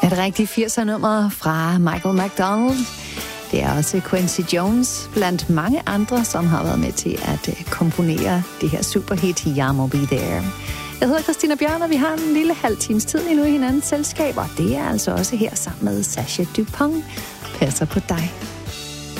Et rigtigt 80'er-nummer fra Michael McDonald. Det er også Quincy Jones, blandt mange andre, som har været med til at komponere det her superhit, I'ma Be There. Jeg hedder Christina Bjørn, og vi har en lille halv times tid endnu i hinandens selskab, og det er altså også her sammen med Sasha Dupont. Passer på dig.